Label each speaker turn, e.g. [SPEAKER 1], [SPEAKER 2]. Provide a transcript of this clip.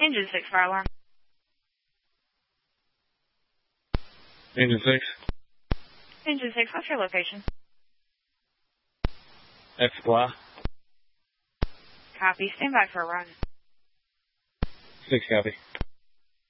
[SPEAKER 1] Engine 6, fire alarm.
[SPEAKER 2] Engine 6.
[SPEAKER 1] Engine 6, what's your location?
[SPEAKER 2] F supply.
[SPEAKER 1] Copy. Stand by for a run.
[SPEAKER 2] 6 copy.